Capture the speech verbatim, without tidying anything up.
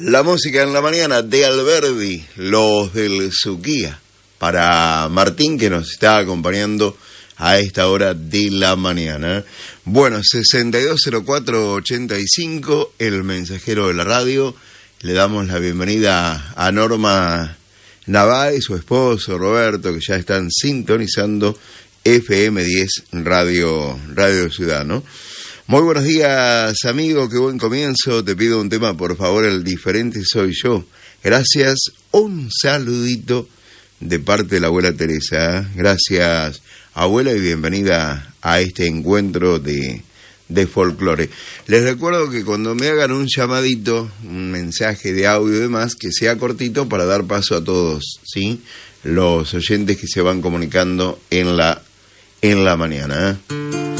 La música en la mañana de Alberdi, los del Suquía, para Martín que nos está acompañando a esta hora de la mañana. Bueno, sesenta y dos cero cuatro ochenta y cinco, el mensajero de la radio. Le damos la bienvenida a Norma Naval y su esposo Roberto, que ya están sintonizando F M diez Radio, Radio Ciudad, ¿no? Muy buenos días, amigo, qué buen comienzo. Te pido un tema, por favor, el diferente soy yo. Gracias, un saludito de parte de la abuela Teresa. Gracias, abuela, y bienvenida a este encuentro de, de folclore. Les recuerdo que cuando me hagan un llamadito, un mensaje de audio y demás, que sea cortito para dar paso a todos, ¿sí? Los oyentes que se van comunicando en la, en la mañana, ¿eh?